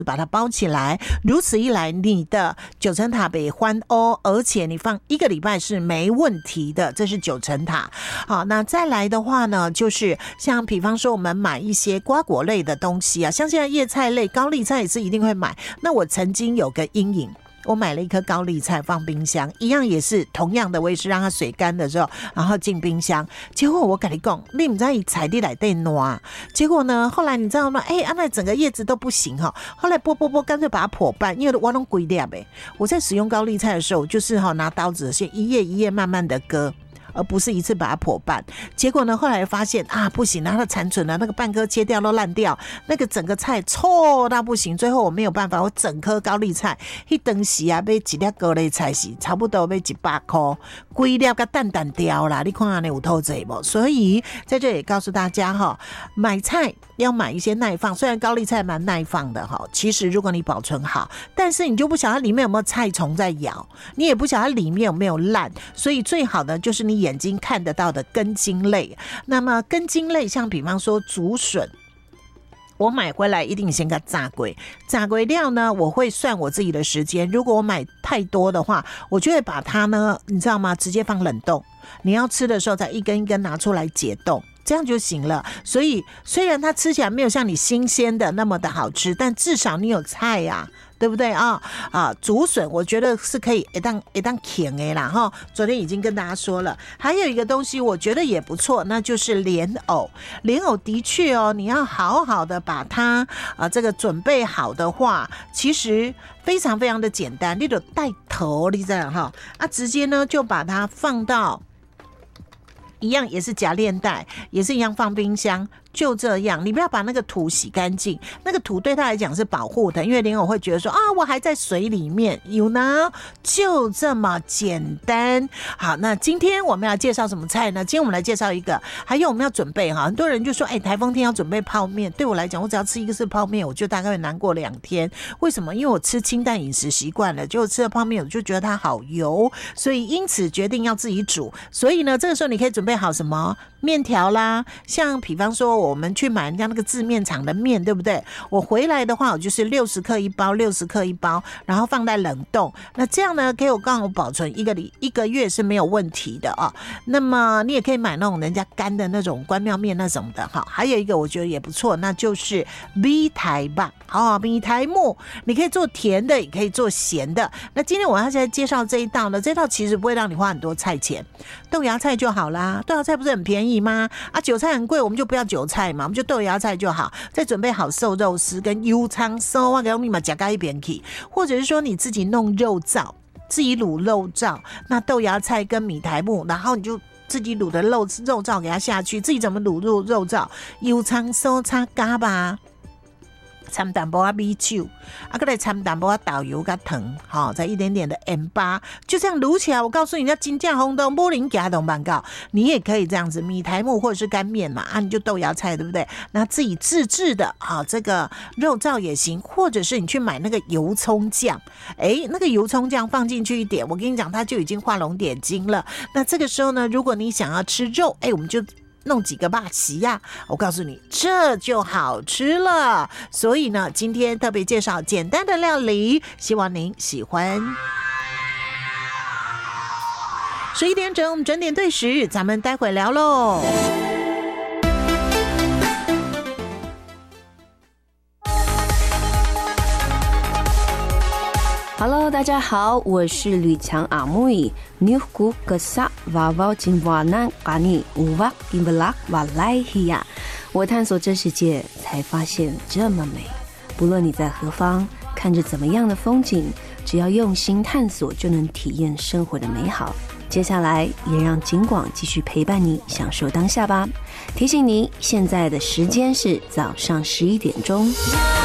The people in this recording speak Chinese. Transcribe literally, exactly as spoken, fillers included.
把它包起来，如此一来你的九层塔北欢哦，而且你放一个礼拜是没问题的，这是九层塔。好，那再来的话呢，就是像比方说我们买一些瓜果类的东西啊，像现在叶菜类高丽菜也是一定会买。那我曾经有个阴影，我买了一颗高丽菜放冰箱，一样也是同样的，我也是让它水干的时候然后进冰箱。结果我跟你讲，你不知道踩地来对挪，结果呢后来你知道吗，哎、欸啊、那整个叶子都不行哈。后来剥剥剥干脆把它破半，因为我弄规粒呗。我在使用高丽菜的时候就是哈拿刀子先一叶一叶慢慢的割，而不是一次把它破半。结果呢后来发现啊不行，它的残存啊那个半颗切掉都烂掉，那个整个菜臭到不行。最后我没有办法，我整颗高丽菜那当时啊买一粒高丽菜是差不多要一百块，规粒跟蛋蛋掉啦，你看那有透济不？所以在这里告诉大家哈，买菜要买一些耐放，虽然高丽菜蛮耐放的哈，其实如果你保存好，但是你就不晓得它里面有没有菜虫在咬，你也不晓得它里面有没有烂，所以最好的就是你眼睛看得到的根茎类。那么根茎类像比方说竹笋，我买回来一定先给它炸过，炸过料呢我会算我自己的时间，如果我买太多的话，我就会把它呢你知道吗直接放冷冻，你要吃的时候再一根一根拿出来解冻，这样就行了。所以虽然它吃起来没有像你新鲜的那么的好吃，但至少你有菜呀、啊，对不对啊？啊，竹笋我觉得是可以一当一当甜的啦哈。昨天已经跟大家说了，还有一个东西我觉得也不错，那就是莲藕。莲藕的确哦，你要好好的把它啊这个准备好的话，其实非常非常的简单，你就带头，你知道哈啊，直接呢就把它放到。一样也是夹链袋，也是一样放冰箱，就这样。你不要把那个土洗干净，那个土对他来讲是保护的，因为莲藕会觉得说啊，我还在水里面 ，you know， 就这么简单。好，那今天我们要介绍什么菜呢？今天我们来介绍一个，还有我们要准备哈，很多人就说，哎、欸，台风天要准备泡面。对我来讲，我只要吃一个是泡面，我就大概会难过两天。为什么？因为我吃清淡饮食习惯了，结果吃了泡面，我就觉得它好油，所以因此决定要自己煮。所以呢，这个时候你可以准备好什么面条啦，像比方说我们去买人家那个制面厂的面，对不对？我回来的话，我就是六十克一包，六十克一包，然后放在冷冻。那这样呢，给我刚好保存一个礼一个月是没有问题的啊。那么你也可以买那种人家干的那种关庙面那种的哈。还有一个我觉得也不错，那就是米苔吧，好，米苔目，你可以做甜的，也可以做咸的。那今天我要现在介绍这一道呢，这道其实不会让你花很多菜钱，豆芽菜就好啦。豆芽菜不是很便宜吗？啊，韭菜很贵，我们就不要韭菜嘛，我们就豆芽菜就好。再准备好瘦肉丝跟油葱酥，我给你们夹在一边去，或者是说你自己弄肉燥，自己卤肉燥，那豆芽菜跟米苔目，然后你就自己卤的肉肉燥给它下去，自己怎么卤肉肉燥，油葱酥擦嘎吧。掺淡薄啊米酒，啊，再来掺淡薄啊豆油跟糖，好，再一点点的盐巴，就这样卤起来。我告诉你，那金酱红豆木林夹东半告，你也可以这样子，米苔目或者是干面嘛，啊，你就豆芽菜，对不对？那自己自制的，好，这个肉燥也行，或者是你去买那个油葱酱，哎，那个油葱酱放进去一点，我跟你讲，它就已经画龙点睛了。那这个时候呢，如果你想要吃肉，哎，我们就弄几个肉丝呀，我告诉你，这就好吃了。所以呢，今天特别介绍简单的料理，希望您喜欢。十一点整，我们整点对时，咱们待会聊喽。 Hello， 大家好，我是吕强阿妹。Nuku kesak wawaw jimwanan kani uwak imbelak walaihiya。我探索这世界，才发现这么美。不论你在何方，看着怎么样的风景，只要用心探索，就能体验生活的美好。接下来也让景广继续陪伴你，享受当下吧。提醒你，现在的时间是早上十一点钟。